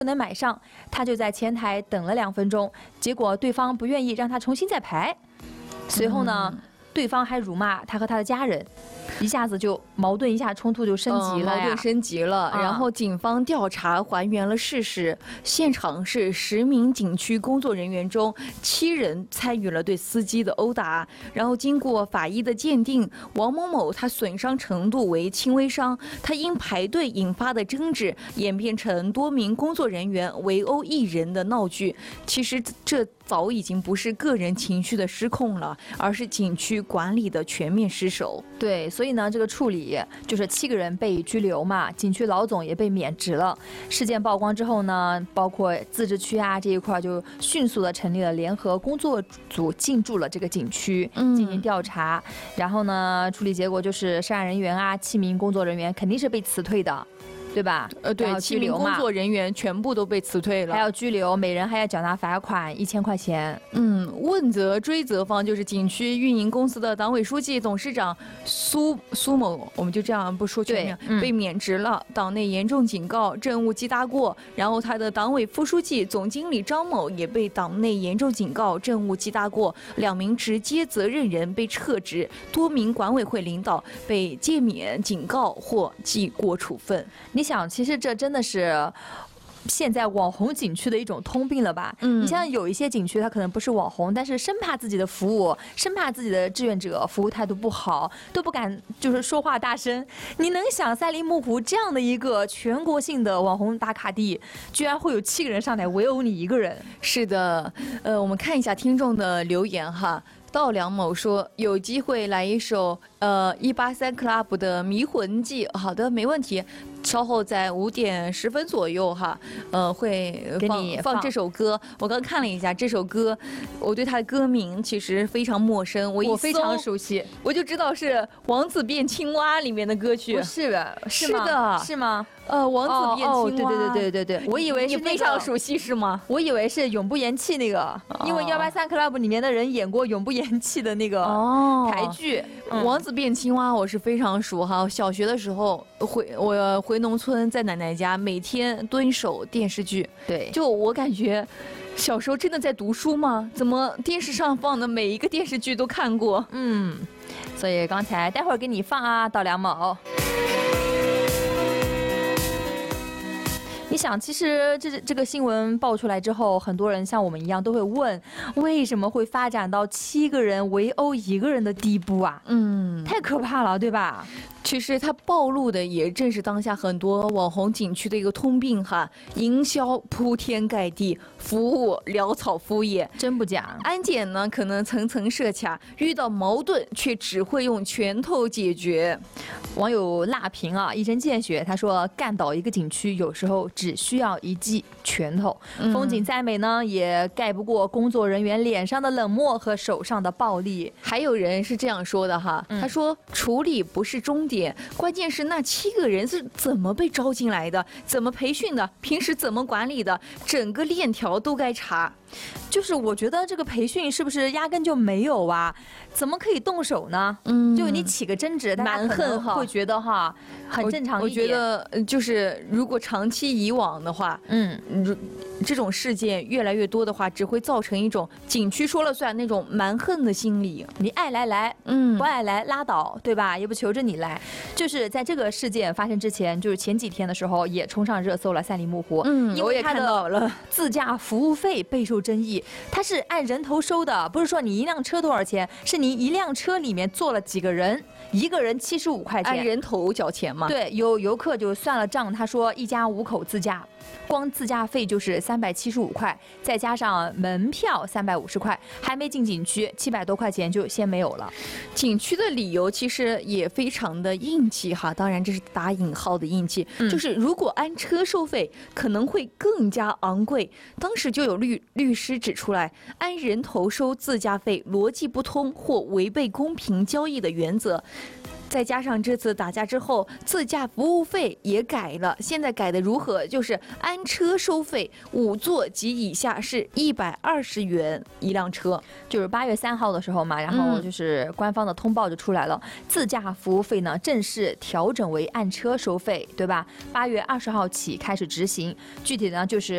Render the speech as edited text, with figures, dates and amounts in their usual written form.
能买上，他就在前台等了2分钟，结果对方不愿意让他重新再排。随后呢，对方还辱骂他和他的家人，一下子就矛盾，一下冲突就升级了呀。 矛盾升级了。然后警方调查还原了事实，现场是10名景区工作人员中7人参与了对司机的殴打。然后经过法医的鉴定，王某某他损伤程度为轻微伤，他因排队引发的争执演变成多名工作人员围殴一人的闹剧。其实这早已经不是个人情绪的失控了，而是景区管理的全面失守。 对，所以呢，这个处理就是7个人被拘留嘛，景区老总也被免职了。事件曝光之后呢，包括自治区啊这一块就迅速的成立了联合工作组，进驻了这个景区进行调查。然后呢，处理结果就是涉案人员啊7名工作人员肯定是被辞退的。对吧？ 对，7名工作人员全部都被辞退了， 还要拘留，每人还要缴纳罚款1000块钱。 问责追责方就是景区运营公司的党委书记、董事长苏某，我们就这样不说全名，被免职了，党内严重警告，政务记大过。然后他的党委副书记、总经理张某也被党内严重警告，政务记大过，2名直接责任人被撤职，多名管委会领导被诫免、警告或记过处分。 你想，其实这真的是现在网红景区的一种通病了吧？你像有一些景区，它可能不是网红，但是生怕自己的服务，生怕自己的志愿者服务态度不好，都不敢就是说话大声。你能想赛里木湖这样的一个全国性的网红打卡地，居然会有7个人上来围殴你一个人？ 是的，我们看一下听众的留言哈。稻梁某说有机会来一首183 Club 的迷魂记。好的，没问题，稍后在5点10分左右哈，会放这首歌。我刚看了一下这首歌，我对它的歌名其实非常陌生，我非常熟悉， 我就知道是《王子变青蛙》里面的歌曲。 不是吧？ 是的， 是吗？ 王子变青蛙，对，我以为是你非常熟悉是吗？ 我以为是永不言弃那个，因为183 Club 里面的人演过永不言弃的那个台剧。 王子变青蛙我是非常熟哈，小学的时候我回农村，在奶奶家每天蹲守电视剧。 对， 就我感觉小时候真的在读书吗？怎么电视上放的每一个电视剧都看过？ 所以刚才待会儿给你放啊，稻梁某。你想，其实这个新闻爆出来之后，很多人像我们一样都会问，为什么会发展到7个人围殴1个人的地步啊？太可怕了，对吧？ 其实它暴露的也正是当下很多网红景区的一个通病哈，营销铺天盖地，服务潦草敷衍， 真不假。 安检呢可能层层设卡，遇到矛盾却只会用拳头解决。 网友辣评啊，一针见血，他说干倒一个景区有时候只需要一记拳头，风景再美呢也盖不过工作人员脸上的冷漠和手上的暴力。 还有人是这样说的哈，他说处理不是终点，关键是那7个人是怎么被招进来的，怎么培训的，平时怎么管理的，整个链条都该查。 就是我觉得这个培训是不是压根就没有啊？怎么可以动手呢？就你起个争执， 蛮横会觉得哈很正常一点。 我觉得就是如果长期以往的话，这种事件越来越多的话，只会造成一种景区说了算那种蛮横的心理。 你爱来，不爱来拉倒，对吧？也不求着你来。就是在这个事件发生之前，就是前几天的时候，也冲上热搜了赛里木湖。因为看到了自驾服务费备受争议，它是按人头收的，不是说你一辆车多少钱，是你一辆车里面坐了几个人，一个人75块钱， 按人头缴钱嘛。 对，有游客就算了账，他说一家5口自驾，光自驾费就是375块，再加上门票350块，还没进景区700多块钱就先没有了。 景区的理由其实也非常的硬气哈，当然这是打引号的硬气，就是如果按车收费可能会更加昂贵。当时就有律师指出来，按人头收自驾费逻辑不通或违背公平交易的原则。 再加上这次打架之后，自驾服务费也改了，现在改的如何？就是安车收费，5座及以下是120元一辆车。 就是8月3号的时候嘛，然后就是官方的通报就出来了，自驾服务费呢正式调整为按车收费，对吧？8月20号起开始执行，具体呢就是